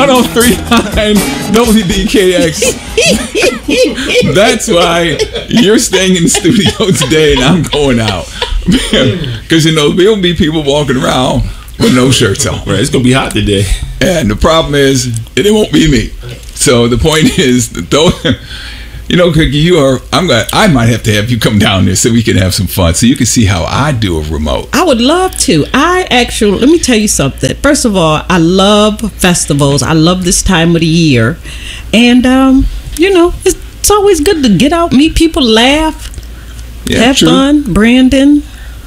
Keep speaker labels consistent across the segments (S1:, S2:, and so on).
S1: 1039 WDKX. That's why you're staying in the studio today and I'm going out. Because, there'll be people walking around with no shirts on.
S2: Right, it's going to be hot today.
S1: And the problem is, it won't be me. So the point is, though, Cookie, I might have to have you come down there so we can have some fun, so you can see how I do a remote.
S3: I would love to. Let me tell you something. First of all, I love festivals. I love this time of the year. And, it's always good to get out, meet people, laugh, have fun. Brandon.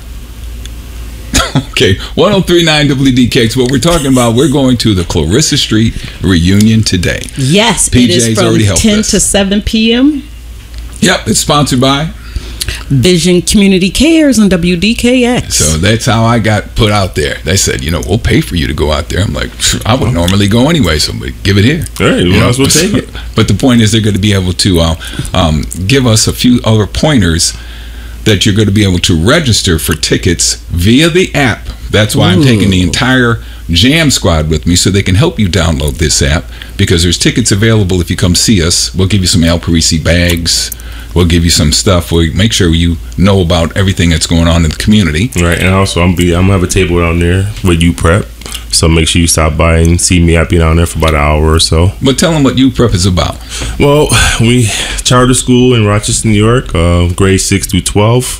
S1: Okay, 1039 WDKX. What we're talking about, we're going to the Clarissa Street reunion today.
S3: Yes,
S1: PJ's
S3: it is from 10 to 7 p.m.
S1: Yep, it's sponsored by
S3: Vision Community Cares on WDKX.
S1: So that's how I got put out there. They said, we'll pay for you to go out there. I'm like, I would normally go anyway, so give it here.
S2: All right, might as well take it.
S1: But the point is, they're going to be able to give us a few other pointers that you're going to be able to register for tickets via the app. That's why I'm taking the entire Jam Squad with me, so they can help you download this app, because there's tickets available if you come see us. We'll give you some El Parisi bags. We'll give you some stuff. We'll make sure you know about everything that's going on in the community.
S2: Right, and also I'm going to have a table down there with UPrep. So make sure you stop by and see me. I'll be down there for about an hour or so.
S1: But tell them what UPrep is about.
S2: Well, we charter school in Rochester, New York, grades 6 through 12.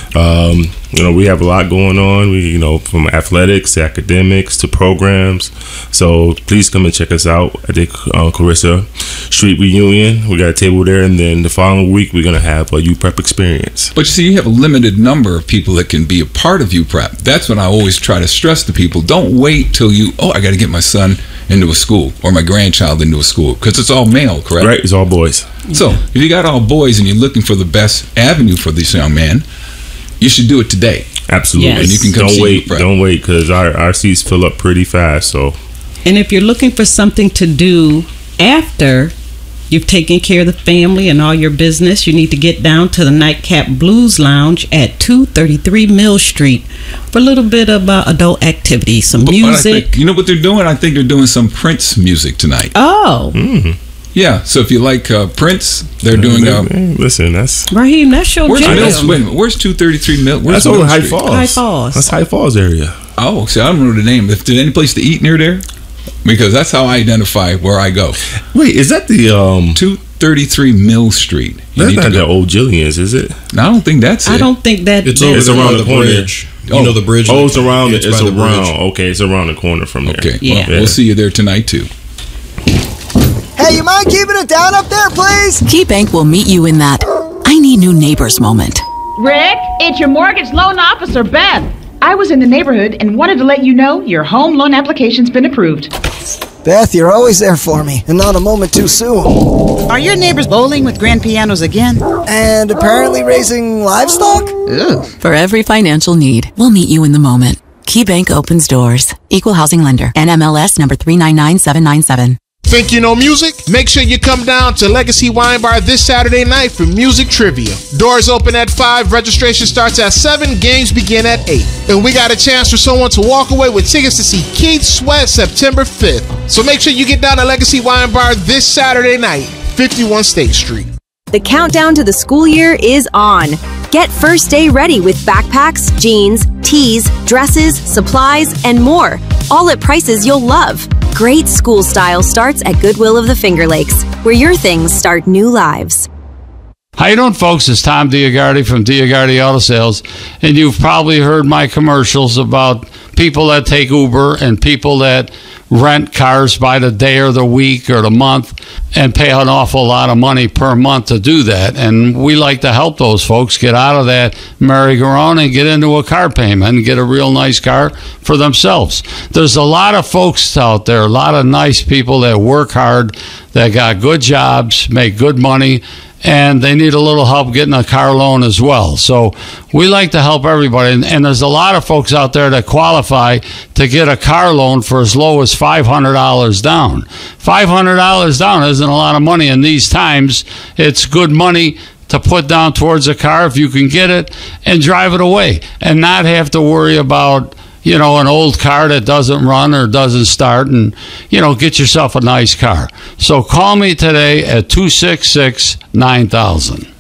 S2: We have a lot going on. We, from athletics to academics to programs. So please come and check us out at the Clarissa Street reunion. We got a table there, and then the following week we're going to have a UPrep experience.
S1: But you see, you have a limited number of people that can be a part of UPrep. That's what I always try to stress to people. Don't wait till I got to get my son into a school or my grandchild into a school, because it's all male, correct?
S2: Right, it's all boys.
S1: So if you got all boys and you're looking for the best avenue for this young man, you should do it today.
S2: Absolutely.
S3: Yes.
S1: And you can come
S2: Don't wait, because our seats fill up pretty fast. So,
S3: and if you're looking for something to do after you've taken care of the family and all your business, you need to get down to the Nightcap Blues Lounge at 233 Mill Street for a little bit of adult activity, some music.
S1: You know what they're doing? I think they're doing some Prince music tonight.
S3: Oh.
S2: Mm-hmm.
S1: Yeah, so if you like Prince, they're doing...
S2: listen, that's...
S3: Raheem, that's your jam.
S1: Where's 233 Mill?
S2: That's over High Falls.
S3: High Falls.
S2: That's High Falls area.
S1: Oh, see, I don't know the name. If there's any place to eat near there, because that's how I identify where I go.
S2: Wait, is that the...
S1: 233 Mill Street.
S2: That's not the old Jillian's, is it?
S1: No, I don't think that's it.
S3: I don't think that...
S4: It's around the bridge. You know the bridge?
S2: Oh, it's around... It's around...
S4: Okay,
S2: it's around the corner from there.
S1: Okay,
S3: yeah.
S1: We'll see you there tonight, too.
S5: Hey, you mind keeping it down up there, please?
S6: KeyBank will meet you in that I need new neighbors moment.
S7: Rick, it's your mortgage loan officer, Beth. I was in the neighborhood and wanted to let you know your home loan application's been approved.
S5: Beth, you're always there for me, and not a moment too soon.
S8: Are your neighbors bowling with grand pianos again?
S5: And apparently raising livestock?
S8: Ugh.
S6: For every financial need, we'll meet you in the moment. KeyBank opens doors. Equal housing lender. NMLS number 399797.
S9: Think you know music? Make sure you come down to Legacy Wine Bar this Saturday night for music trivia. Doors open at 5, registration starts at 7, games begin at 8. And we got a chance for someone to walk away with tickets to see Keith Sweat September 5th. So make sure you get down to Legacy Wine Bar this Saturday night, 51 State Street.
S10: The countdown to the school year is on. Get first day ready with backpacks, jeans, tees, dresses, supplies, and more, all at prices you'll love. Great school style starts at Goodwill of the Finger Lakes, where your things start new lives.
S11: How you doing, folks? It's Tom Diagardi from Diagardi Auto Sales, and you've probably heard my commercials about people that take Uber and people that rent cars by the day or the week or the month and pay an awful lot of money per month to do that. And we like to help those folks get out of that merry-go-round and get into a car payment and get a real nice car for themselves. There's a lot of folks out there, a lot of nice people that work hard, that got good jobs, make good money, and they need a little help getting a car loan as well. So we like to help everybody. And there's a lot of folks out there that qualify to get a car loan for as low as $500 down. $500 down isn't a lot of money in these times. It's good money to put down towards a car if you can get it and drive it away and not have to worry about an old car that doesn't run or doesn't start, and, get yourself a nice car. So call me today at 266-9000.